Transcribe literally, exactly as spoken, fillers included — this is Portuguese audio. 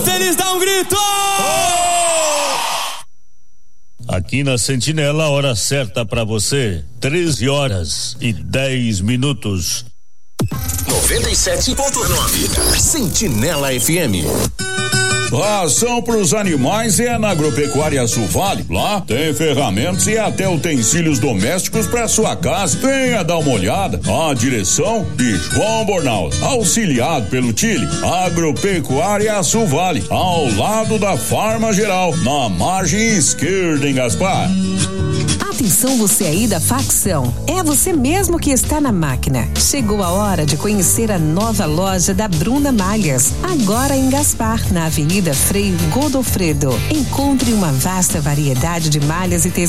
feliz, dá um grito! Aqui na Sentinela, a hora certa pra você, treze horas e dez minutos. noventa e sete ponto nove Sentinela F M. Ração para os animais é na Agropecuária Sul Vale. Lá tem ferramentas e até utensílios domésticos para sua casa. Venha dar uma olhada. A direção de João Bornaus, auxiliado pelo Chile. Agropecuária Sul Vale, ao lado da Farma Geral, na margem esquerda em Gaspar. Atenção, você aí da facção, é você mesmo que está na máquina. Chegou a hora de conhecer a nova loja da Bruna Malhas, agora em Gaspar, na Avenida Frei Godofredo. Encontre uma vasta variedade de malhas e tecidos